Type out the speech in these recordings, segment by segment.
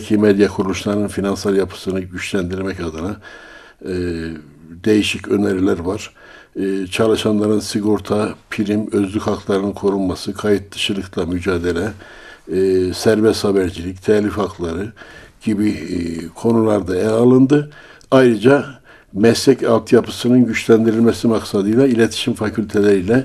bölgedeki medya kuruluşlarının finansal yapısını güçlendirmek adına değişik öneriler var. Çalışanların sigorta, prim, özlük haklarının korunması, kayıt dışılıkla mücadele, serbest habercilik, telif hakları gibi konularda ele alındı. Ayrıca meslek altyapısının güçlendirilmesi maksadıyla iletişim fakülteleriyle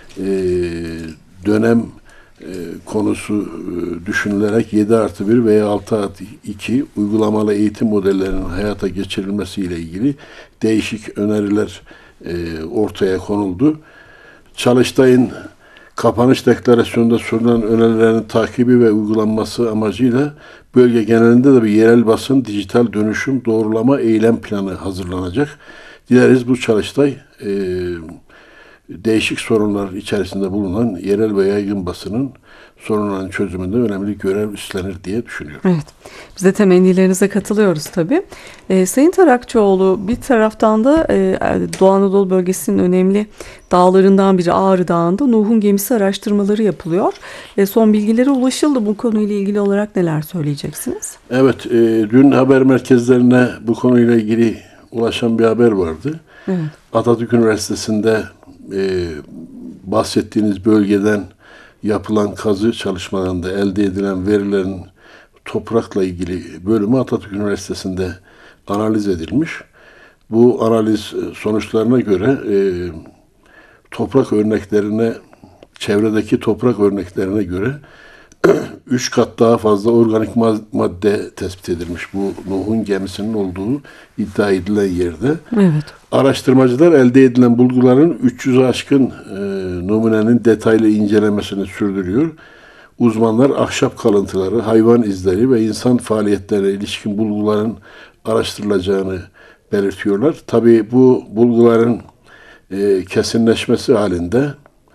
dönem konusu düşünülerek 7+1 veya 6+2 uygulamalı eğitim modellerinin hayata geçirilmesiyle ilgili değişik öneriler ortaya konuldu. Çalıştay'ın kapanış deklarasyonunda sunulan önerilerin takibi ve uygulanması amacıyla bölge genelinde de bir yerel basın dijital dönüşüm doğrulama eylem planı hazırlanacak. Dileriz bu Çalıştay değişik sorunlar içerisinde bulunan yerel ve yaygın basının sorunların çözümünde önemli görev üstlenir diye düşünüyorum. Evet, biz de temennilerinize katılıyoruz tabii. Sayın Tarakçıoğlu, bir taraftan da Doğu Anadolu bölgesinin önemli dağlarından biri Ağrı Dağı'nda Nuh'un gemisi araştırmaları yapılıyor. Son bilgilere ulaşıldı. Bu konuyla ilgili olarak neler söyleyeceksiniz? Evet, dün haber merkezlerine bu konuyla ilgili ulaşan bir haber vardı. Evet. Atatürk Üniversitesi'nde bahsettiğiniz bölgeden yapılan kazı çalışmalarında elde edilen verilerin toprakla ilgili bölümü Atatürk Üniversitesi'nde analiz edilmiş. Bu analiz sonuçlarına göre toprak örneklerine, çevredeki toprak örneklerine göre 3 kat daha fazla organik madde tespit edilmiş bu Nuh'un gemisinin olduğu iddia edilen yerde. Evet. Araştırmacılar elde edilen bulguların 300'ü aşkın numunenin detaylı incelemesini sürdürüyor. Uzmanlar ahşap kalıntıları, hayvan izleri ve insan faaliyetlerine ilişkin bulguların araştırılacağını belirtiyorlar. Tabii bu bulguların kesinleşmesi halinde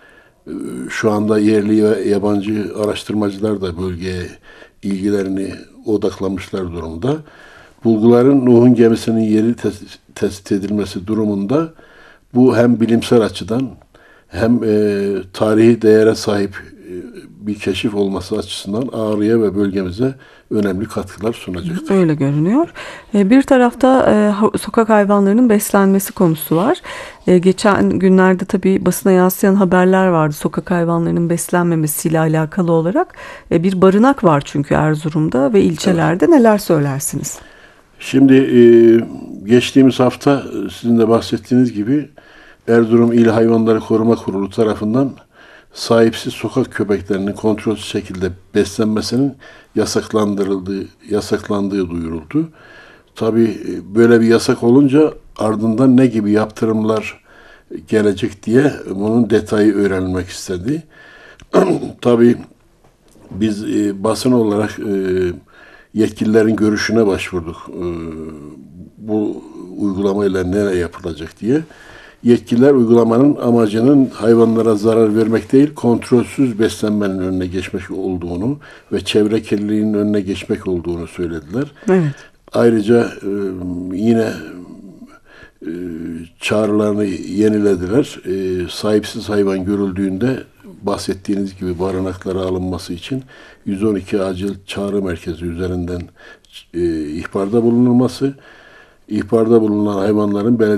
şu anda yerli ve yabancı araştırmacılar da bölgeye ilgilerini odaklamışlar durumda. Bulguların Nuh'un gemisinin yeri tespit edilmesi durumunda bu hem bilimsel açıdan hem tarihi değere sahip bir keşif olması açısından Ağrı'ya ve bölgemize önemli katkılar sunacaktır. Öyle görünüyor. Bir tarafta sokak hayvanlarının beslenmesi konusu var. Geçen günlerde tabii basına yansıyan haberler vardı sokak hayvanlarının beslenmemesiyle alakalı olarak. Bir barınak var çünkü Erzurum'da ve ilçelerde. Evet. Neler söylersiniz? Şimdi geçtiğimiz hafta sizin de bahsettiğiniz gibi Erzurum İl Hayvanları Koruma Kurulu tarafından sahipsiz sokak köpeklerinin kontrolsüz şekilde beslenmesinin yasaklandığı duyuruldu. Tabii böyle bir yasak olunca ardından ne gibi yaptırımlar gelecek diye bunun detayı öğrenilmek istedi. Tabii biz basın olarak yetkililerin görüşüne başvurduk. Bu uygulamayla nereye yapılacak diye. Yetkililer uygulamanın amacının hayvanlara zarar vermek değil, kontrolsüz beslenmenin önüne geçmek olduğunu ve çevre kirliliğinin önüne geçmek olduğunu söylediler. Evet. Ayrıca yine çağrılarını yenilediler. Sahipsiz hayvan görüldüğünde bahsettiğiniz gibi barınaklara alınması için 112 acil çağrı merkezi üzerinden ihbarda bulunulması, ihbarda bulunan hayvanların belediye